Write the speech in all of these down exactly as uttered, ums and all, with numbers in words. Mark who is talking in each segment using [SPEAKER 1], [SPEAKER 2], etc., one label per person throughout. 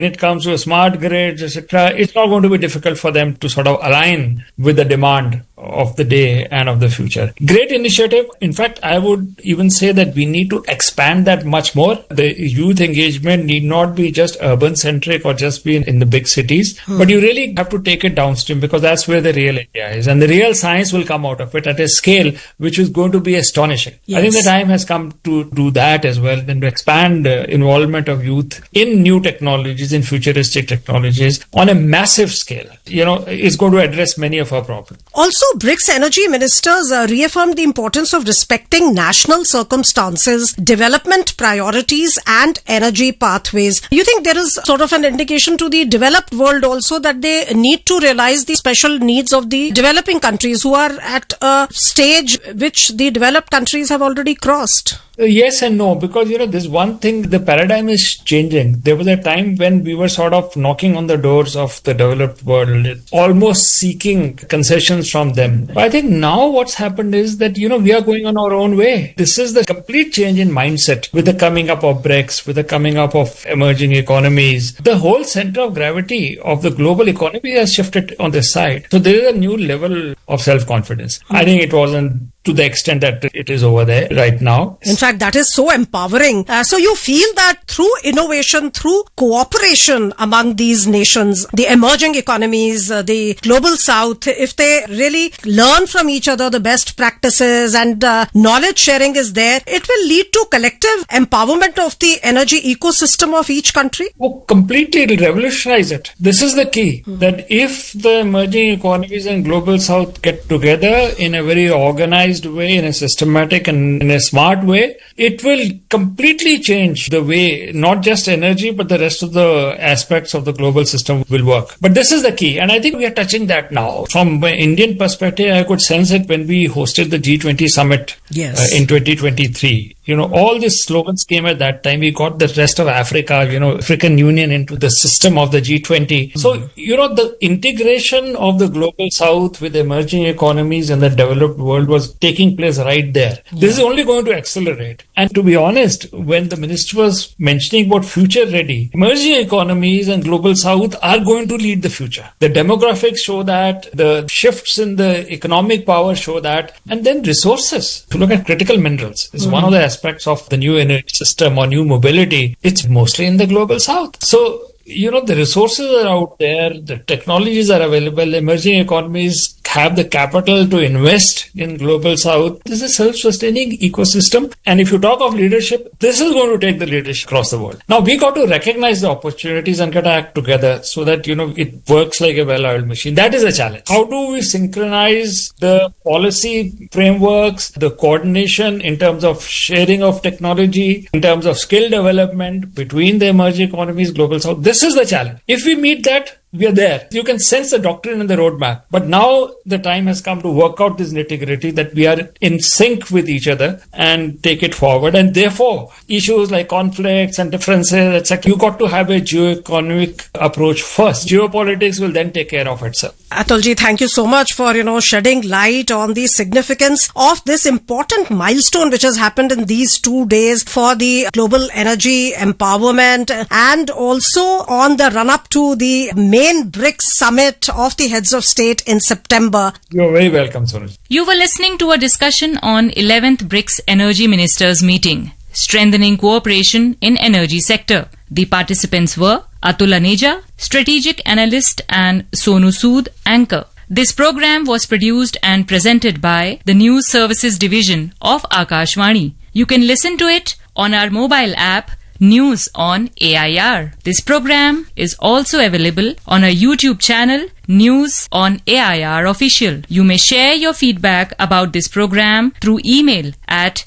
[SPEAKER 1] When it comes to smart grids, et cetera, it's not going to be difficult for them to sort of align with the demand of the day and of the future. Great initiative. In fact, I would even say that we need to expand that much more. The youth engagement need not be just urban centric or just be in, in the big cities, hmm. but you really have to take it downstream, because that's where the real India is. And the real science will come out of it at a scale which is going to be astonishing. Yes. I think the time has come to do that as well, and to expand uh, involvement of youth in new technologies, in futuristic technologies on a massive scale. You know, it's going to address many of our problems.
[SPEAKER 2] Also, BRICS energy ministers uh, reaffirmed the importance of respecting national circumstances, development priorities and energy pathways. You think there is sort of an indication to the developed world also that they need to realize the special needs of the developing countries who are at a stage which the developed countries have already crossed?
[SPEAKER 1] Yes and no, because, you know, there's one thing, the paradigm is changing. There was a time when we were sort of knocking on the doors of the developed world, almost seeking concessions from them. But I think now what's happened is that, you know, we are going on our own way. This is the complete change in mindset with the coming up of BRICS, with the coming up of emerging economies. The whole center of gravity of the global economy has shifted on this side. So there is a new level of self-confidence. Mm-hmm. I think it wasn't to the extent that it is over there right now.
[SPEAKER 2] In fact, that is so empowering. Uh, so you feel that through innovation, through cooperation among these nations, the emerging economies, uh, the global south, if they really learn from each other the best practices and uh, knowledge sharing is there, it will lead to collective empowerment of the energy ecosystem of each country?
[SPEAKER 1] Oh, completely. It will revolutionize it. This is the key, mm-hmm. that if the emerging economies and global south get together in a very organized way, in a systematic and in a smart way, it will completely change the way not just energy but the rest of the aspects of the global system will work. But this is the key, and I think we are touching that now. From an Indian perspective, I could sense it when we hosted the G twenty summit
[SPEAKER 2] yes.
[SPEAKER 1] uh, in twenty twenty-three. You know, all these slogans came at that time. We got the rest of Africa, you know, African Union into the system of the G twenty. Mm-hmm. So, you know, the integration of the global south with emerging economies and the developed world was taking place right there. Yeah. This is only going to accelerate. And to be honest, when the minister was mentioning about future ready, emerging economies and global south are going to lead the future. The demographics show that, the shifts in the economic power show that, and then resources. To look at critical minerals is mm-hmm. one of the aspects of the new energy system or new mobility. It's mostly in the global south. So, you know, the resources are out there, the technologies are available, emerging economies have the capital to invest in global south. This is a self-sustaining ecosystem. And if you talk of leadership, this is going to take the leadership across the world. Now, we got to recognize the opportunities and get to act together so that, you know, it works like a well-oiled machine. That is a challenge. How do we synchronize the policy frameworks, the coordination in terms of sharing of technology, in terms of skill development between the emerging economies, global south? This is the challenge. If we meet that, we are there. You can sense the doctrine and the roadmap. But now the time has come to work out this nitty-gritty, that we are in sync with each other and take it forward. And therefore, issues like conflicts and differences, et cetera, you got to have a geo-economic approach first. Geopolitics will then take care of itself.
[SPEAKER 2] Atulji, thank you so much for, you know, shedding light on the significance of this important milestone which has happened in these two days for the global energy empowerment, and also on the run-up to the main BRICS summit of the heads of state in September.
[SPEAKER 1] You're very welcome, Suraj.
[SPEAKER 3] You were listening to a discussion on eleventh BRICS Energy Ministers Meeting, Strengthening Cooperation in Energy Sector. The participants were Atul Aneja, Strategic Analyst, and Sonu Sood, Anchor. This program was produced and presented by the News Services Division of Akashvani. You can listen to it on our mobile app, News on A I R. This program is also available on our YouTube channel, News on A I R Official. You may share your feedback about this program through email at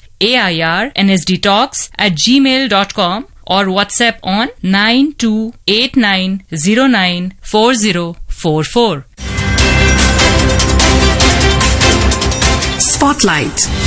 [SPEAKER 3] airnsdtalks at gmail dot com or WhatsApp on nine two eight nine zero nine four zero four four.
[SPEAKER 4] Spotlight.